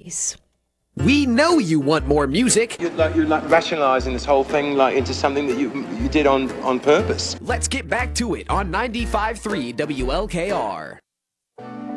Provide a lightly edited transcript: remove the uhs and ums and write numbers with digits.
space. We know you want more music. You're rationalizing this whole thing into something that you did on purpose. Let's get back to it on 95.3 WLKR.